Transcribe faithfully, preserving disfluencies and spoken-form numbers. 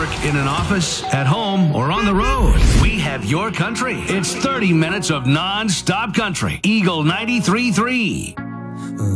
work, in an office, at home, or on the road. We have your country. It's thirty minutes of non-stop country. Eagle ninety-three point three.